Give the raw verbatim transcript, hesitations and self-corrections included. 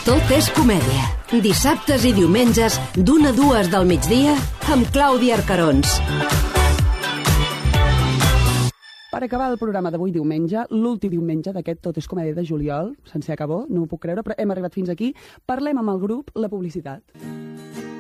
Tot és comèdia. Dissabtes i diumenges, d'una a dues del migdia, amb Clàudia Arcarons. Per acabar el programa d'avui diumenge, l'últim diumenge d'aquest Tot és comèdia de juliol, sense acabó, no ho puc creure, però hem arribat fins aquí, parlem amb el grup La Publicitat.